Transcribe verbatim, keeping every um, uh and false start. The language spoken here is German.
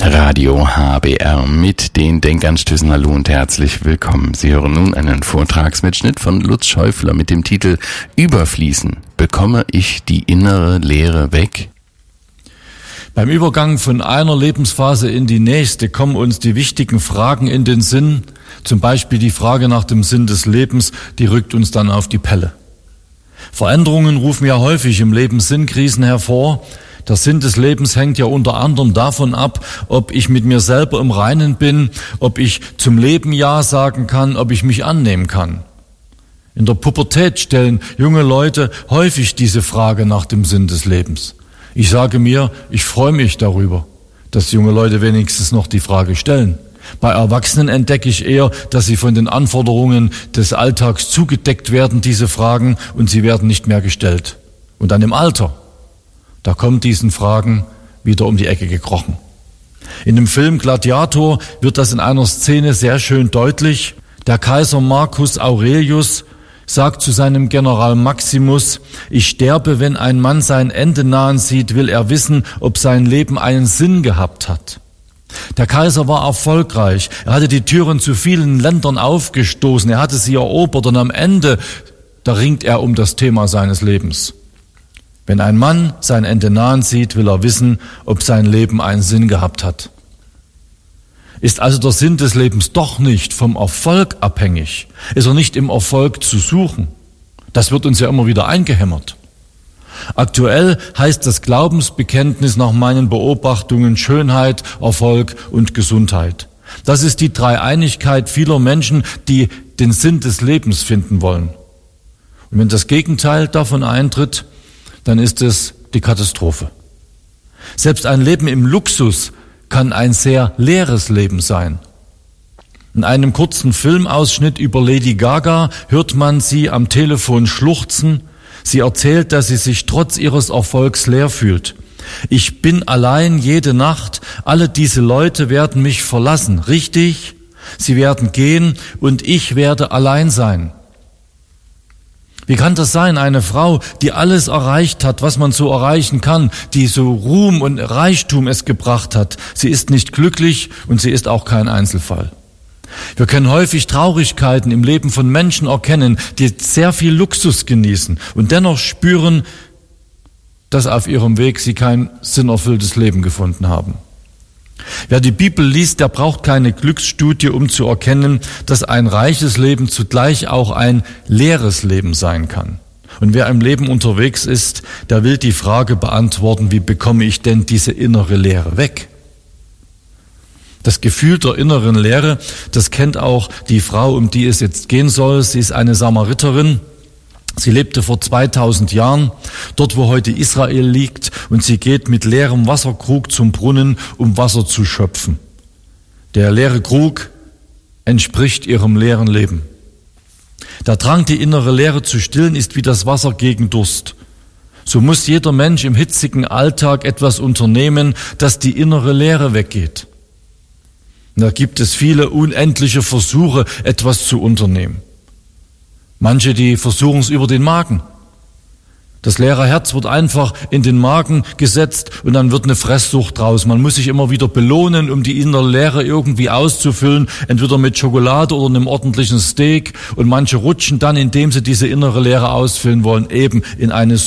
Radio H B R mit den Denkanstößen. Hallo und herzlich willkommen. Sie hören nun einen Vortragsmitschnitt von Lutz Schäufler mit dem Titel Überfließen. Bekomme ich die innere Leere weg? Beim Übergang von einer Lebensphase in die nächste kommen uns die wichtigen Fragen in den Sinn. Zum Beispiel die Frage nach dem Sinn des Lebens, die rückt uns dann auf die Pelle. Veränderungen rufen ja häufig im Leben Sinnkrisen hervor. Der Sinn des Lebens hängt ja unter anderem davon ab, ob ich mit mir selber im Reinen bin, ob ich zum Leben Ja sagen kann, ob ich mich annehmen kann. In der Pubertät stellen junge Leute häufig diese Frage nach dem Sinn des Lebens. Ich sage mir, ich freue mich darüber, dass junge Leute wenigstens noch die Frage stellen. Bei Erwachsenen entdecke ich eher, dass sie von den Anforderungen des Alltags zugedeckt werden, diese Fragen, und sie werden nicht mehr gestellt. Und dann im Alter, da kommen diesen Fragen wieder um die Ecke gekrochen. In dem Film Gladiator wird das in einer Szene sehr schön deutlich. Der Kaiser Marcus Aurelius sagt zu seinem General Maximus: Ich sterbe, wenn ein Mann sein Ende nahen sieht, will er wissen, ob sein Leben einen Sinn gehabt hat. Der Kaiser war erfolgreich. Er hatte die Türen zu vielen Ländern aufgestoßen. Er hatte sie erobert und am Ende, da ringt er um das Thema seines Lebens. Wenn ein Mann sein Ende nahen sieht, will er wissen, ob sein Leben einen Sinn gehabt hat. Ist also der Sinn des Lebens doch nicht vom Erfolg abhängig? Ist er nicht im Erfolg zu suchen? Das wird uns ja immer wieder eingehämmert. Aktuell heißt das Glaubensbekenntnis nach meinen Beobachtungen Schönheit, Erfolg und Gesundheit. Das ist die Dreieinigkeit vieler Menschen, die den Sinn des Lebens finden wollen. Und wenn das Gegenteil davon eintritt, dann ist es die Katastrophe. Selbst ein Leben im Luxus kann ein sehr leeres Leben sein. In einem kurzen Filmausschnitt über Lady Gaga hört man sie am Telefon schluchzen. Sie erzählt, dass sie sich trotz ihres Erfolgs leer fühlt. Ich bin allein jede Nacht. Alle diese Leute werden mich verlassen. Richtig? Sie werden gehen und ich werde allein sein. Wie kann das sein? Eine Frau, die alles erreicht hat, was man so erreichen kann, die so Ruhm und Reichtum es gebracht hat. Sie ist nicht glücklich und sie ist auch kein Einzelfall. Wir können häufig Traurigkeiten im Leben von Menschen erkennen, die sehr viel Luxus genießen und dennoch spüren, dass auf ihrem Weg sie kein sinnerfülltes Leben gefunden haben. Wer die Bibel liest, der braucht keine Glücksstudie, um zu erkennen, dass ein reiches Leben zugleich auch ein leeres Leben sein kann. Und wer im Leben unterwegs ist, der will die Frage beantworten, wie bekomme ich denn diese innere Leere weg? Das Gefühl der inneren Leere, das kennt auch die Frau, um die es jetzt gehen soll. Sie ist eine Samariterin. Sie lebte vor zweitausend Jahren, dort wo heute Israel liegt, und sie geht mit leerem Wasserkrug zum Brunnen, um Wasser zu schöpfen. Der leere Krug entspricht ihrem leeren Leben. Der Drang, die innere Leere zu stillen, ist wie das Wasser gegen Durst. So muss jeder Mensch im hitzigen Alltag etwas unternehmen, dass die innere Leere weggeht. Da gibt es viele unendliche Versuche, etwas zu unternehmen. Manche, die versuchen es über den Magen. Das leere Herz wird einfach in den Magen gesetzt und dann wird eine Fresssucht draus. Man muss sich immer wieder belohnen, um die innere Leere irgendwie auszufüllen, entweder mit Schokolade oder einem ordentlichen Steak. Und manche rutschen dann, indem sie diese innere Leere ausfüllen wollen, eben in eine